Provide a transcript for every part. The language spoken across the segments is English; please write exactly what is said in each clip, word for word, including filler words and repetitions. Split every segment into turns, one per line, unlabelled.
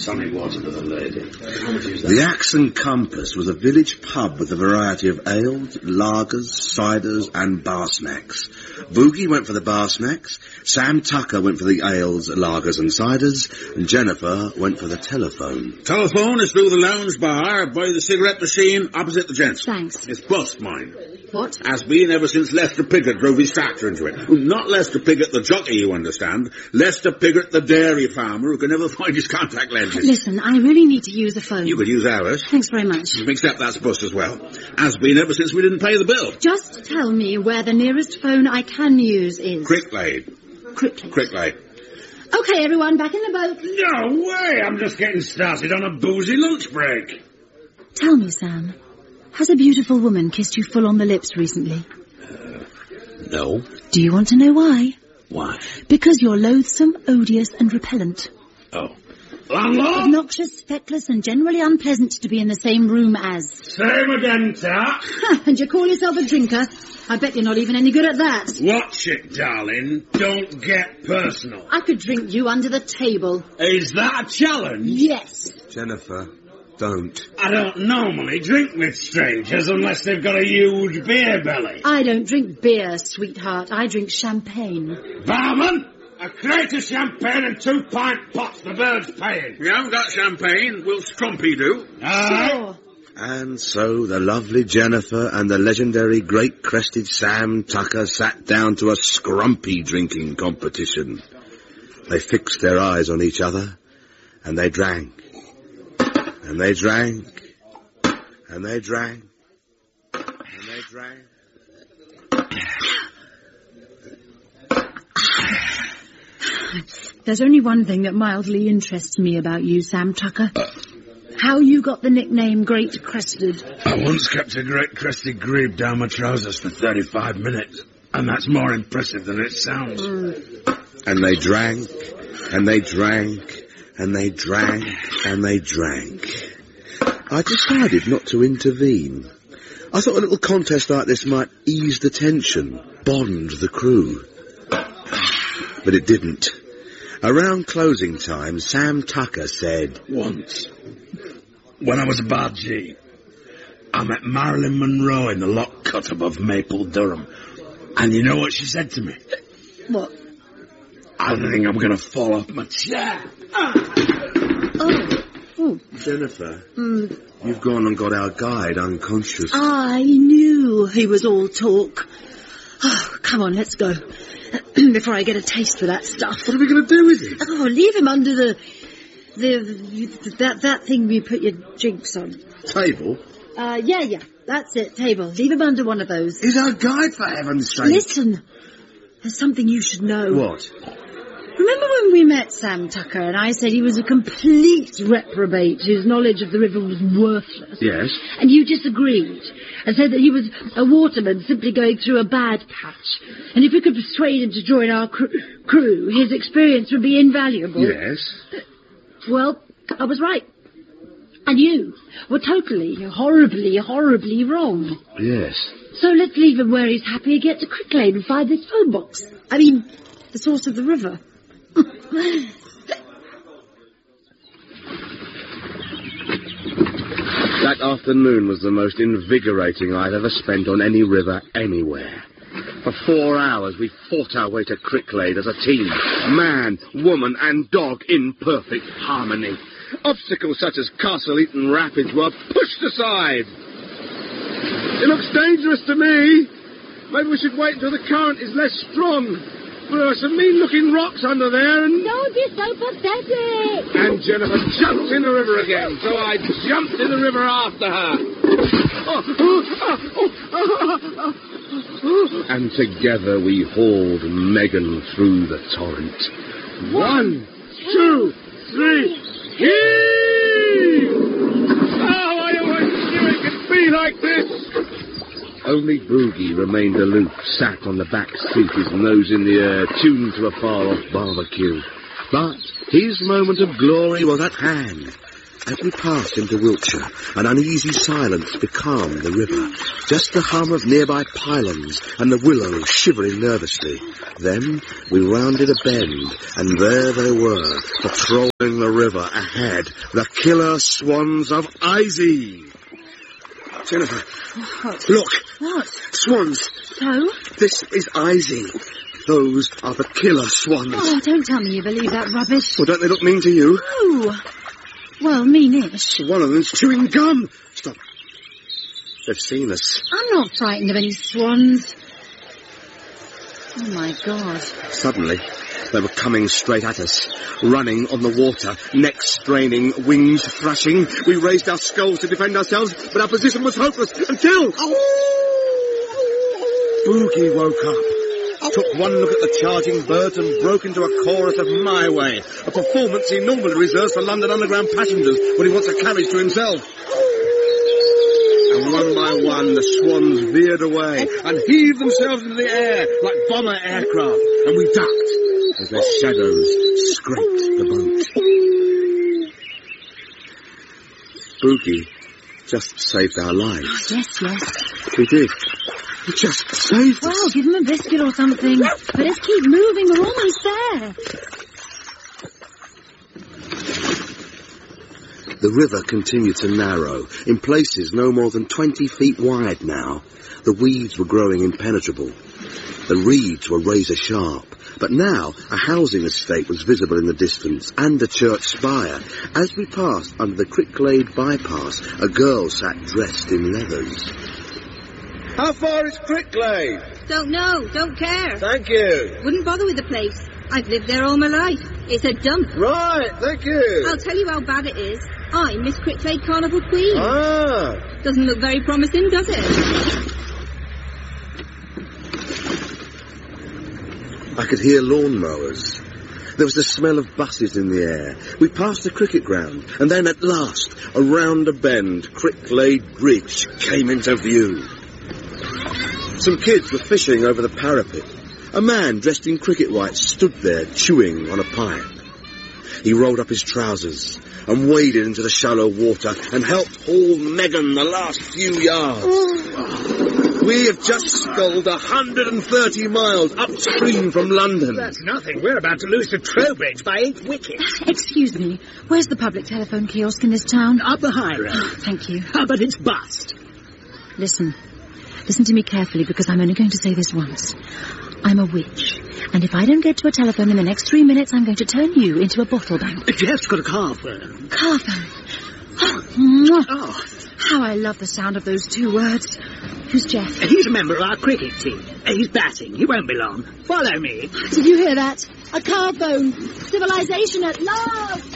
tonic water for the lady. How much is that?
The Axe and Compass was a village pub with a variety of ales, lagers, ciders and bar snacks. Boogie went for the bar snacks, Sam Tucker went for the ales, lagers and ciders, and Jennifer went for the telephone.
Telephone is through the lounge bar by the cigarette machine opposite the gents.
Thanks.
It's bust mine.
What?
Has been ever since Lester Piggott drove his tractor into it. Not Lester Piggott the jockey, you understand. Lester Piggott the dairy farmer who can never find his contact lenses.
Listen, I really need to use a phone.
You could use ours.
Thanks very much.
Except that's bust as well. Has been ever since we didn't pay the bill.
Just tell me where the nearest phone I can use is.
Cricklade.
Cricklade.
Cricklade.
Okay, everyone, back in the boat.
No way! I'm just getting started on a boozy lunch break.
Tell me, Sam, has a beautiful woman kissed you full on the lips recently?
Uh, no.
Do you want to know why?
Why?
Because you're loathsome, odious and repellent.
Oh.
Landlord?
Obnoxious, feckless and generally unpleasant to be in the same room as.
Same again, Tart.
And you call yourself a drinker? I bet you're not even any good at that.
Watch it, darling. Don't get personal.
I could drink you under the table.
Is that a challenge?
Yes.
Jennifer, don't.
I don't normally drink with strangers unless they've got a huge beer belly.
I don't drink beer, sweetheart. I drink champagne.
Barman, a crate of champagne and two pint pots. The bird's paying.
We haven't got champagne. Will Strumpy do?
Aye.
Sure.
And so the lovely Jennifer and the legendary great-crested Sam Tucker sat down to a scrumpy drinking competition. They fixed their eyes on each other, and they drank. And they drank. And they drank. And they drank.
There's only one thing that mildly interests me about you, Sam Tucker. How you got the nickname Great Crested.
I once kept a great crested grebe down my trousers for thirty-five minutes, and that's more impressive than it sounds.
Mm.
And they drank, and they drank, and they drank, and they drank. I decided not to intervene. I thought a little contest like this might ease the tension, bond the crew. But it didn't. Around closing time, Sam Tucker said,
Once, when I was a bargee, I met Marilyn Monroe in the lock cut above Maple Durham. And you know what she said to me?
What?
I think I'm going to fall off my chair.
Oh. Ooh.
Jennifer,
Mm.
you've gone and got our guide unconscious.
I knew he was all talk. Oh, come on, let's go. Before I get a taste for that stuff.
What are we going to do with it?
Oh, leave him under the... the that that thing you put your drinks on.
Table?
Uh, yeah, yeah, that's it, table. Leave him under one of those.
He's our guide, for heaven's sake.
Listen, there's something you should know.
What?
Remember when we met Sam Tucker and I said he was a complete reprobate whose knowledge of the river was worthless?
Yes.
And you disagreed and said that he was a waterman simply going through a bad patch. And if we could persuade him to join our cr- crew, his experience would be invaluable.
Yes.
Well, I was right. And you were totally, horribly, horribly wrong.
Yes.
So let's leave him where he's happy and get to Cricklade and find this phone box. I mean, the source of the river.
That afternoon was the most invigorating I'd ever spent on any river anywhere. For four hours we fought our way to Cricklade as a team. Man, woman and dog in perfect harmony. Obstacles such as Castle Eaton Rapids were pushed aside. It looks dangerous to me. Maybe we should wait until the current is less strong. There are some mean-looking rocks under there, and...
Don't be so pathetic!
And Jennifer jumped in the river again, so I jumped in the river after her. And together we hauled Megan through the torrent. One, two, three, heave! Oh, I always knew it could be like this! Only Boogie remained aloof, sat on the back seat, his nose in the air, tuned to a far-off barbecue. But his moment of glory was at hand. As we passed into Wiltshire, an uneasy silence becalmed the river. Just the hum of nearby pylons and the willows shivering nervously. Then we rounded a bend, and there they were, patrolling the river ahead, the killer swans of Izey. Jennifer,
What?
look,
What?
swans.
So?
This is Izey. Those are the killer swans.
Oh, don't tell me you believe that rubbish.
Well, don't they look mean to you?
Oh. Well, meanish.
One of them's chewing gum. Stop. They've seen us.
I'm not frightened of any swans. Oh, my God.
Suddenly, they were coming straight at us, running on the water, necks straining, wings thrashing. We raised our skulls to defend ourselves, but our position was hopeless until... Boogie woke up, took one look at the charging birds and broke into a chorus of My Way, a performance he normally reserves for London Underground passengers when he wants a carriage to himself. And one by one, the swans veered away and heaved themselves into the air like bomber aircraft, and we ducked as their shadows scraped the boat. Boogie just saved our lives.
Oh, yes, yes.
We did. He just saved us.
Well, give him a biscuit or something. But let's keep moving. We're almost there.
The river continued to narrow, in places no more than twenty feet wide now. The weeds were growing impenetrable. The reeds were razor sharp. But now a housing estate was visible in the distance, and a church spire. As we passed under the Cricklade bypass, a girl sat dressed in leathers. How far is Cricklade?
Don't know, don't care.
Thank you.
Wouldn't bother with the place. I've lived there all my life. It's a dump.
Right, thank you.
I'll tell you how bad it is. I'm Miss Cricklade Carnival Queen.
Ah.
Doesn't look very promising, does it?
I could hear lawnmowers. There was the smell of buses in the air. We passed the cricket ground, and then at last, around a bend, Cricklade Bridge came into view. Some kids were fishing over the parapet. A man dressed in cricket whites stood there chewing on a pipe. He rolled up his trousers and waded into the shallow water and helped haul Megan the last few yards. We have just sculled one hundred thirty miles upstream from London.
That's nothing. We're about to lose to Trowbridge by eight wickets.
Excuse me. Where's the public telephone kiosk in this town?
Up the high road.
Thank you.
Ah, but it's bust.
Listen. Listen to me carefully, because I'm only going to say this once. I'm a witch, and if I don't get to a telephone in the next three minutes, I'm going to turn you into a bottle bank.
Jeff's got a car phone.
Car phone. Oh, mwah.
Oh.
How I love the sound of those two words. Who's Jeff?
He's a member of our cricket team. He's batting. He won't be long. Follow me.
Did you hear that? A car phone. Civilization at last.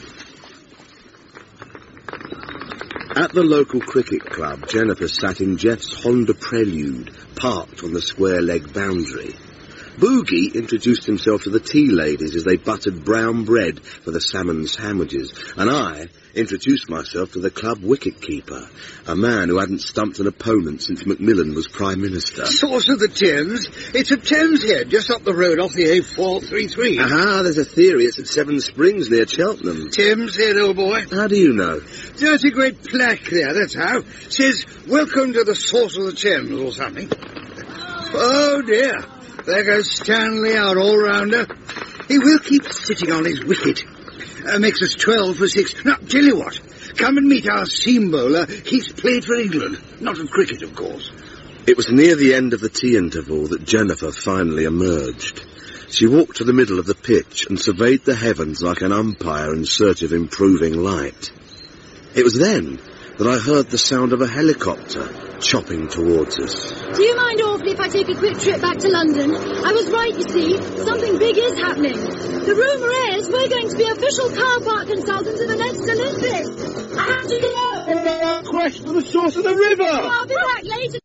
At the local cricket club, Jennifer sat in Jeff's Honda Prelude, parked on the square leg boundary. Boogie introduced himself to the tea ladies as they buttered brown bread for the salmon sandwiches, and I introduced myself to the club wicket-keeper, a man who hadn't stumped an opponent since Macmillan was Prime Minister.
Source of the Thames? It's at Thames here, just up the road off the A four thirty-three.
Aha, there's a theory it's at Seven Springs near Cheltenham.
Thames here, old boy.
How do you know?
There's a great plaque there, that's how. Says, welcome to the source of the Thames, or something. Oh, dear. There goes Stanley, our all-rounder. He will keep sitting on his wicket. Uh, makes us twelve for six. Now, tell you what. Come and meet our seam bowler. He's played for England. Not at cricket, of course.
It was near the end of the tea interval that Jennifer finally emerged. She walked to the middle of the pitch and surveyed the heavens like an umpire in search of improving light. It was then that I heard the sound of a helicopter chopping towards us.
Do you mind awfully if I take a quick trip back to London? I was right, you see. Something big is happening. The rumour is we're going to be official car park consultants in the next Olympics. I have to go.
And they are quest for the source of the river.
I'll be back later.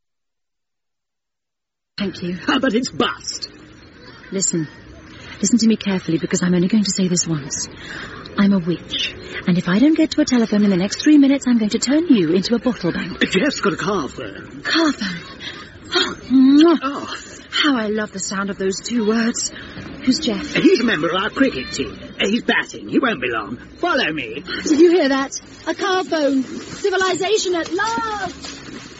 Thank you.
Ah, but it's bust.
Listen. Listen to me carefully, because I'm only going to say this once. I'm a witch, and if I don't get to a telephone in the next three minutes, I'm going to turn you into a bottle bank.
Jeff's got a car phone.
Car phone. Oh, mwah.
Oh.
How I love the sound of those two words. Who's Jeff?
He's a member of our cricket team. He's batting. He won't be long. Follow me.
Did you hear that? A car phone. Civilization at last!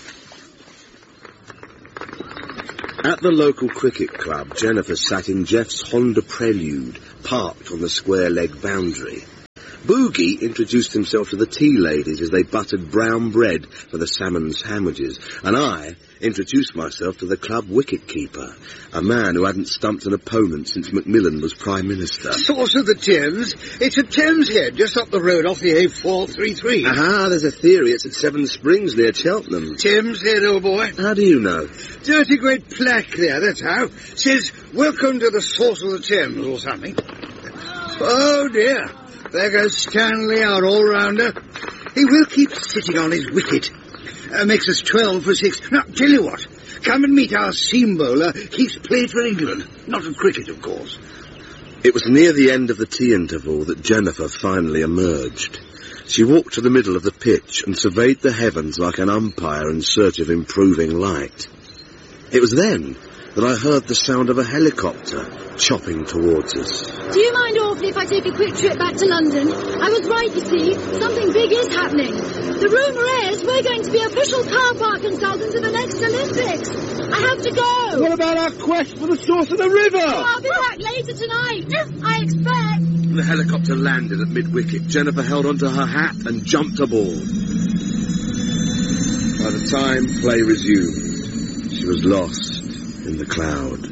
At the local cricket club, Jennifer sat in Jeff's Honda Prelude, parked on the square leg boundary. Boogie introduced himself to the tea ladies as they buttered brown bread for the salmon sandwiches, and I introduced myself to the club wicket-keeper, a man who hadn't stumped an opponent since Macmillan was Prime Minister.
Source of the Thames. It's at Thames Head, just up the road off the A four thirty-three.
Aha, there's a theory it's at Seven Springs near Cheltenham.
Thames Head, old boy.
How do you know?
Dirty great plaque there, that's how. Says, welcome to the source of the Thames or something. Oh, dear. There goes Stanley, our all-rounder. He will keep sitting on his wicket. Uh, makes us twelve for six. Now, tell you what. Come and meet our seam bowler. He's played for England. Not at cricket, of course.
It was near the end of the tea interval that Jennifer finally emerged. She walked to the middle of the pitch and surveyed the heavens like an umpire in search of improving light. It was then that I heard the sound of a helicopter chopping towards us.
Do you mind awfully if I take a quick trip back to London? I was right, you see. Something big is happening. The rumour is we're going to be official car park consultants at the next Olympics. I have to go.
What about our quest for the source of the river?
Oh, I'll be back later tonight. I expect.
The helicopter landed at mid-wicket. Jennifer held onto her hat and jumped aboard. By the time play resumed, she was lost in the cloud.